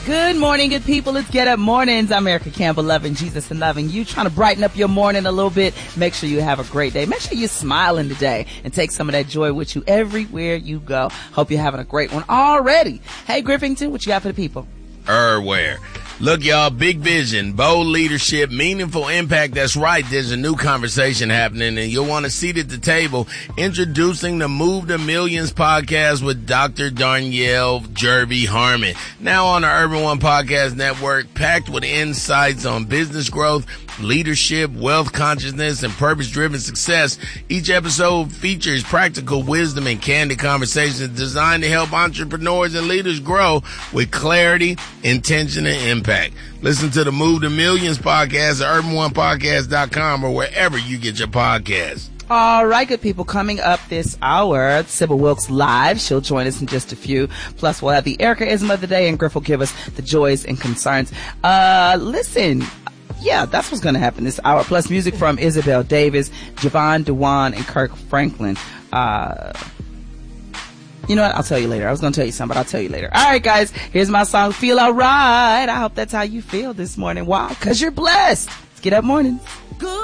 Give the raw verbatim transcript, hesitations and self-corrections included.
Good morning, good people. It's Get Up Mornings. I'm Erica Campbell, loving Jesus and loving you, trying to brighten up your morning a little bit. Make sure you have a great day. Make sure you're smiling today and take some of that joy with you everywhere you go. Hope you're having a great one already. Hey, Griffington, what you got for the people? Erware. Look, y'all, big vision, bold leadership, meaningful impact. That's right. There's a new conversation happening, and you'll want a seat at the table. Introducing the Move to Millions podcast with Doctor Darnell Jervey Harmon. Now on the Urban One Podcast Network, packed with insights on business growth, leadership, wealth consciousness, and purpose-driven success. Each episode features practical wisdom and candid conversations designed to help entrepreneurs and leaders grow with clarity, intention, and impact. Listen to the Move to Millions podcast at urban one podcast dot com or wherever you get your podcasts. All right, good people. Coming up this hour, Sybil Wilkes live. She'll join us in just a few. Plus, we'll have the Erica-ism of the day, and Griff will give us the joys and concerns. Uh, listen. Yeah, that's what's going to happen this hour. Plus, music from Isabel Davis, Javon Dewan, and Kirk Franklin. Uh... You know what? I'll tell you later. I was going to tell you something, but I'll tell you later. All right, guys. Here's my song, Feel Alright. I hope that's how you feel this morning. Why? Because you're blessed. Let's Get Up Mornings. Good.